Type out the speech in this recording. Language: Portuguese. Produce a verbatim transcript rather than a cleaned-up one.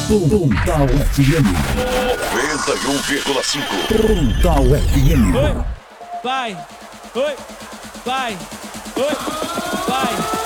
Pontal F M. noventa e um vírgula cinco. Pontal F M. Oi, vai, oi, vai, oi, vai.